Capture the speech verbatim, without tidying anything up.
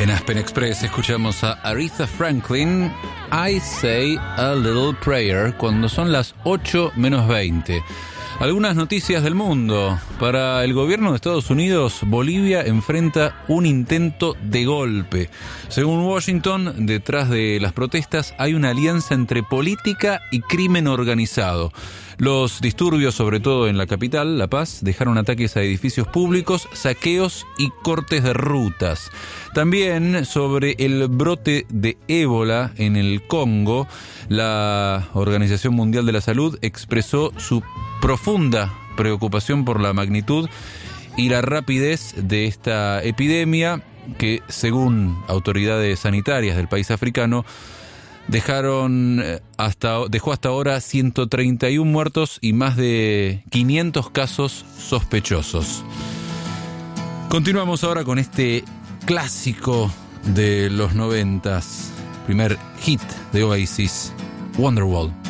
En Aspen Express escuchamos a Aretha Franklin, I Say a Little Prayer, cuando son las ocho menos veinte. Algunas noticias del mundo. Para el gobierno de Estados Unidos, Bolivia enfrenta un intento de golpe. Según Washington, detrás de las protestas hay una alianza entre política y crimen organizado. Los disturbios, sobre todo en la capital, La Paz, dejaron ataques a edificios públicos, saqueos y cortes de rutas. También sobre el brote de ébola en el Congo, la Organización Mundial de la Salud expresó su profunda preocupación por la magnitud y la rapidez de esta epidemia que, según autoridades sanitarias del país africano, dejaron hasta dejó hasta ahora ciento treinta y uno muertos y más de quinientos casos sospechosos. Continuamos ahora con este clásico de los noventas, primer hit de Oasis, Wonderwall.